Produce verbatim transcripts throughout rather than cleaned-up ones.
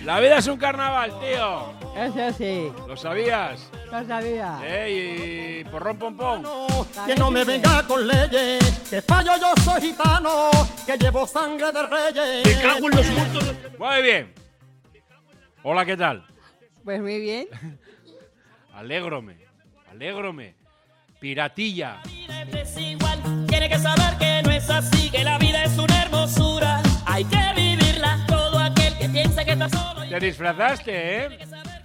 La vida es un carnaval, tío. Eso sí. ¿Lo sabías? Lo sabía. ¿Eh? Y porrón pom pom. Que no me venga con leyes, que fallo yo soy gitano, que llevo sangre de reyes. Me cago en los muertos. Muy bien. Hola, ¿qué tal? Pues muy bien. Alégrome, alégrome. Piratilla. Tiene que saber que no es así, que la vida es una hermosura. Hay que vivirla, todo aquel que piensa que está solo. Te disfrazaste, ¿eh?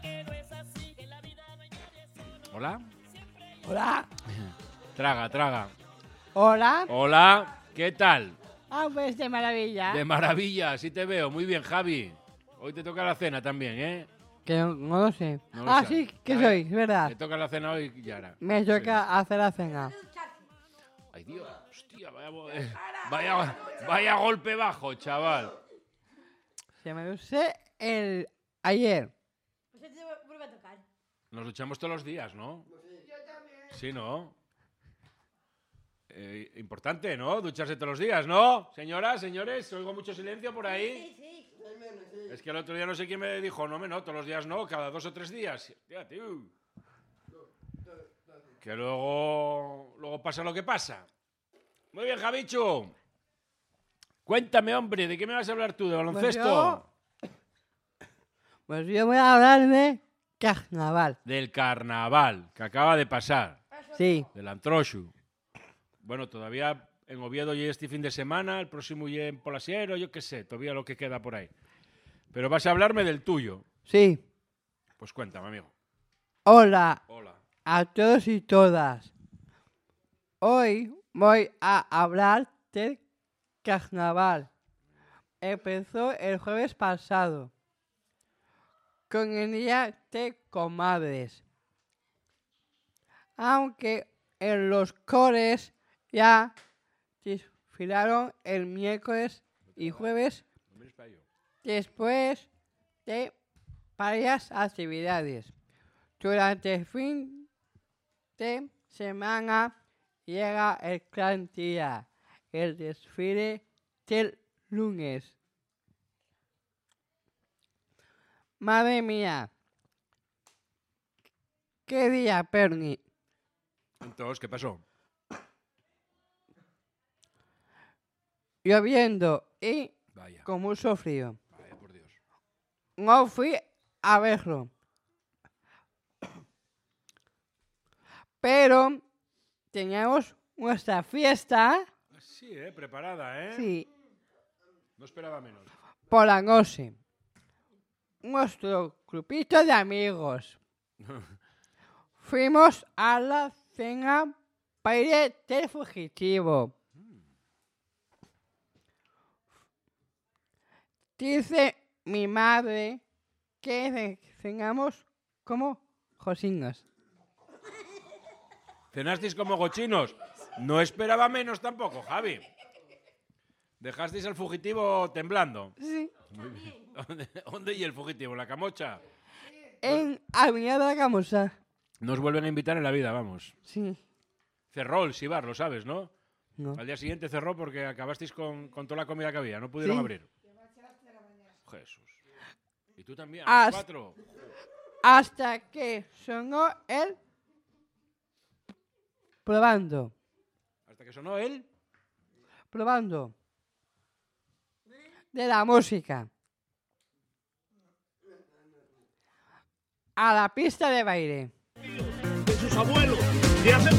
Hola. Hola. Traga, traga. Hola. Hola, ¿qué tal? Ah, pues de maravilla. De maravilla, sí te veo. Muy bien, Javi. Hoy te toca la cena también, ¿eh? Que no, no lo sé. No lo ah, sabes. sí, que Ah, soy, es verdad. Te toca la cena hoy, Yara. Me toca hacer la cena. Ay, Dios, hostia, vaya, eh, vaya, vaya golpe bajo, chaval. Se me usé el ayer. Nos luchamos todos los días, ¿no? Yo también. Sí, ¿no? Eh, importante, ¿no? Ducharse todos los días, ¿no? Señoras, señores, oigo mucho silencio por ahí. Sí, sí. Es que el otro día no sé quién me dijo, no, me no, todos los días no, cada dos o tres días. Tía, tío. Que luego, luego pasa lo que pasa. Muy bien, Javichu. Cuéntame, hombre, ¿de qué me vas a hablar tú? ¿De baloncesto? Pues yo, pues yo voy a hablar de carnaval. Del carnaval, que acaba de pasar. Sí. Del Antrochu. Bueno, todavía en Oviedo y este fin de semana, el próximo y en Polasiero, yo qué sé, todavía lo que queda por ahí. Pero vas a hablarme del tuyo. Sí. Pues cuéntame, amigo. Hola. Hola. A todos y todas. Hoy voy a hablar del carnaval. Empezó el jueves pasado con el día de comadres. Aunque en los coles ya desfilaron el miércoles y jueves después de varias actividades. Durante el fin de semana llega el gran día, el desfile del lunes. Madre mía, qué día, Perni. Entonces, ¿qué pasó? Lloviendo y Vaya. con mucho frío. Vaya, por Dios. No fui a verlo. Pero teníamos nuestra fiesta. Sí, ¿eh? Preparada, ¿eh? Sí. No esperaba menos. Por la noche. Nuestro grupito de amigos. Fuimos a la cena baile del fugitivo. Dice mi madre que cenamos como josinos. ¿Cenasteis como gochinos? No esperaba menos tampoco, Javi. ¿Dejasteis al fugitivo temblando? Sí. Muy bien. ¿Dónde, ¿Dónde y el fugitivo? ¿La Camocha? En Avenida de la Camosa. Nos vuelven a invitar en la vida, vamos. Sí. Cerró el Sibar, lo sabes, ¿no? No. Al día siguiente cerró porque acabasteis con, con toda la comida que había. No pudieron Sí. abrir. Jesús. ¿Y tú también? As- ¿A las cuatro? Hasta que sonó el probando. ¿Hasta que sonó él? Probando. De la música. A la pista de baile. De sus abuelos, de hace